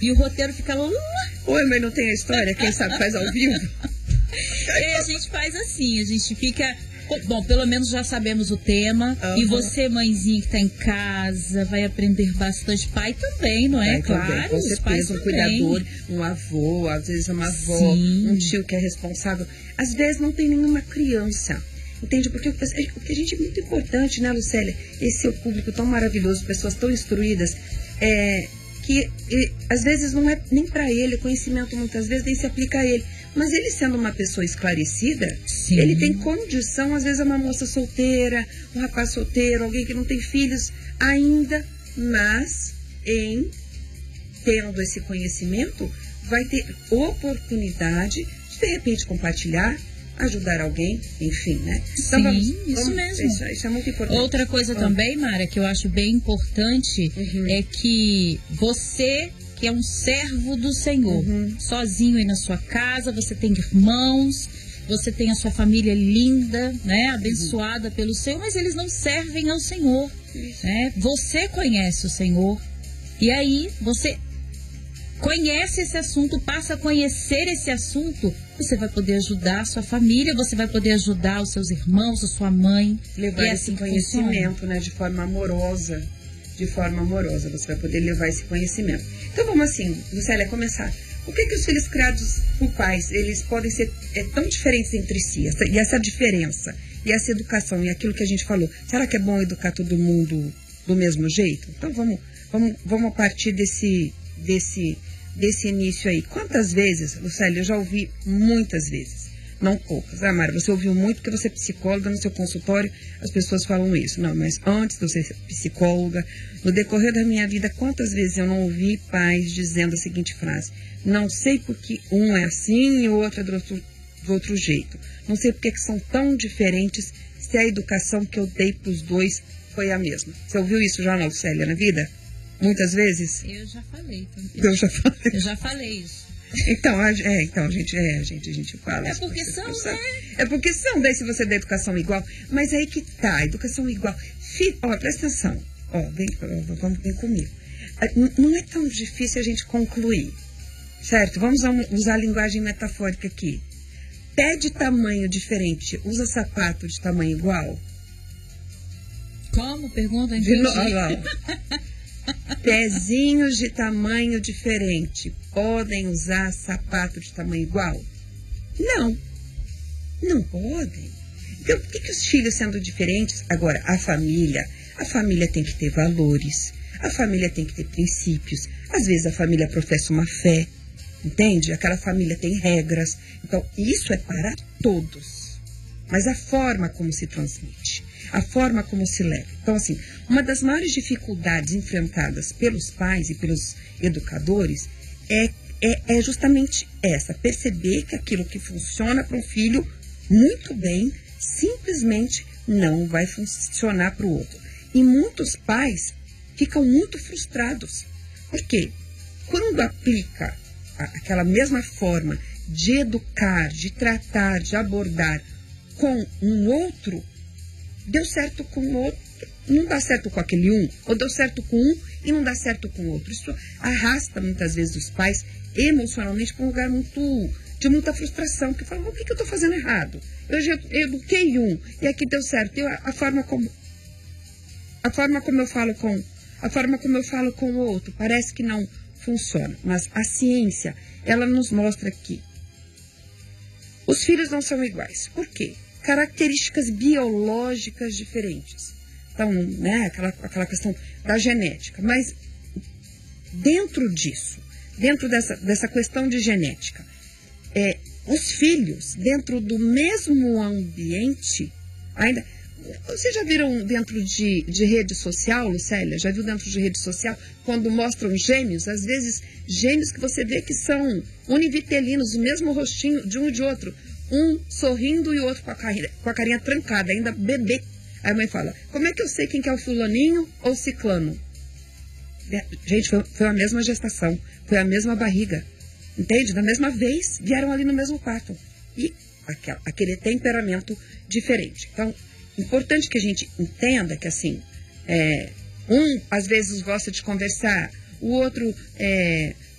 E o roteiro fica lá. Oi, mas não tem a história? Quem sabe faz ao vivo? A gente faz assim, a gente fica... Bom, pelo menos já sabemos o tema. E você, mãezinha que tá em casa, vai aprender bastante. Pai também, não é? Claro, também, com os pais certeza, um também. cuidador, um avô, às vezes uma avó, Sim. um tio que é responsável. Às vezes não tem nenhuma criança. Entende? Porque o que a gente é muito importante, né, Lucélia? Esse seu público tão maravilhoso, pessoas tão instruídas, que às vezes não é nem para ele, o conhecimento muitas vezes nem se aplica a ele. Mas ele sendo uma pessoa esclarecida, Sim. ele tem condição, às vezes é uma moça solteira, um rapaz solteiro, alguém que não tem filhos ainda, mas tendo esse conhecimento, vai ter oportunidade de repente compartilhar, ajudar alguém, enfim, né? Então, Sim, isso mesmo. Isso é muito importante. Outra coisa também, Mara, que eu acho bem importante é que você, que é um servo do Senhor, sozinho aí na sua casa, você tem irmãos, você tem a sua família linda, né, abençoada pelo Senhor, mas eles não servem ao Senhor, né? Você conhece o Senhor, e aí você conhece esse assunto, passa a conhecer esse assunto, você vai poder ajudar a sua família, você vai poder ajudar os seus irmãos, a sua mãe. Levar esse conhecimento, né, de forma amorosa. De forma amorosa, você vai poder levar esse conhecimento. Então vamos assim, Lucélia, começar. Por que os filhos criados por pais, eles podem ser tão diferentes entre si? E essa diferença, e essa educação, e aquilo que a gente falou, será que é bom educar todo mundo do mesmo jeito? Então vamos a partir desse início aí. Quantas vezes, Lucélia, eu já ouvi muitas vezes, não poucas. Ah, Mara, você ouviu muito porque você é psicóloga, no seu consultório as pessoas falam isso. Não, mas antes de eu ser psicóloga, no decorrer da minha vida, quantas vezes eu não ouvi pais dizendo a seguinte frase: não sei porque um é assim e o outro é do outro jeito. Não sei porque que são tão diferentes se a educação que eu dei para os dois foi a mesma. Você ouviu isso já, não, Lucélia, na vida? Muitas vezes? Eu já falei. Eu já falei isso. Então, a gente fala. É porque são, né? É porque são, daí se você dá educação igual. Mas aí que tá, educação igual. Presta atenção. Vem comigo. Não é tão difícil a gente concluir, certo? Vamos usar a linguagem metafórica aqui. Pé de tamanho diferente, usa sapato de tamanho igual? Como? Pergunta, de novo. Pezinhos de tamanho diferente podem usar sapato de tamanho igual? Não podem. Então, por que os filhos sendo diferentes? Agora, a família tem que ter valores, a família tem que ter princípios. Às vezes a família professa uma fé, entende? Aquela família tem regras. Então, isso é para todos. Mas a forma como se transmite, a forma como se leva. Então, assim, uma das maiores dificuldades enfrentadas pelos pais e pelos educadores é justamente essa, perceber que aquilo que funciona para um filho muito bem, simplesmente não vai funcionar para o outro. E muitos pais ficam muito frustrados. Por quê? Quando aplica aquela mesma forma de educar, de tratar, de abordar com um outro, deu certo com o outro, não dá certo com aquele um, ou deu certo com um e não dá certo com o outro. Isso arrasta muitas vezes os pais emocionalmente para um lugar de muita frustração, que falam: o que eu estou fazendo errado? Eu já eduquei um e aqui deu certo. A forma como eu falo com o outro parece que não funciona. Mas a ciência, ela nos mostra que os filhos não são iguais. Por quê? Características biológicas diferentes. Então, né, aquela questão da genética. Mas dentro disso, dentro dessa questão de genética, os filhos, dentro do mesmo ambiente, ainda... Vocês já viram dentro de rede social, Lucélia? Já viu dentro de rede social, quando mostram gêmeos? Às vezes, gêmeos que você vê que são univitelinos, o mesmo rostinho de um e de outro. Um sorrindo e o outro com a carinha trancada, ainda bebê. Aí a mãe fala: como é que eu sei quem que é o fulaninho ou o ciclano? Gente, foi a mesma gestação, foi a mesma barriga. Entende? Da mesma vez, vieram ali no mesmo quarto. E aquele temperamento diferente. Então, importante que a gente entenda que, assim, um às vezes gosta de conversar, o outro